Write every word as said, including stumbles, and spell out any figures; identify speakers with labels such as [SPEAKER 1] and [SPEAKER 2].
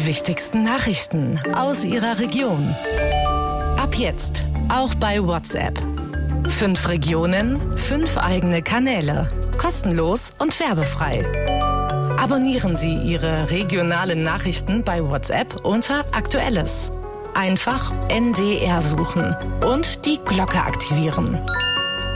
[SPEAKER 1] Die wichtigsten Nachrichten aus Ihrer Region. Ab jetzt auch bei WhatsApp. Fünf Regionen, fünf eigene Kanäle. Kostenlos und werbefrei. Abonnieren Sie Ihre regionalen Nachrichten bei WhatsApp unter Aktuelles. Einfach N D R suchen und die Glocke aktivieren.